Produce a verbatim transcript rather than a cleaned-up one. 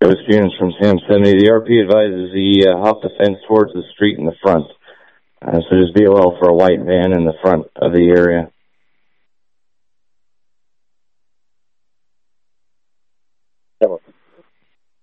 Ghost units from Sam seventy. The R P advises the uh, hop the fence towards the street in the front. Uh, so just be well for a white van in the front of the area.